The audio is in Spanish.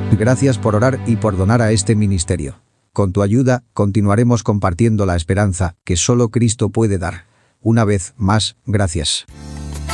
Gracias por orar y por donar a este ministerio. Con tu ayuda, continuaremos compartiendo la esperanza que solo Cristo puede dar. Una vez más, gracias.